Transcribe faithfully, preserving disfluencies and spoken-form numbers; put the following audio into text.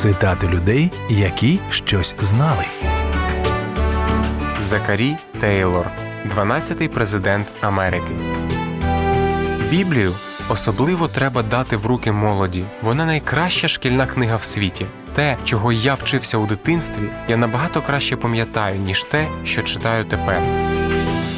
Цитати людей, які щось знали. Закарі Тейлор, дванадцятий президент Америки. Біблію особливо треба дати в руки молоді. Вона найкраща шкільна книга в світі. Те, чого я вчився у дитинстві, я набагато краще пам'ятаю, ніж те, що читаю тепер.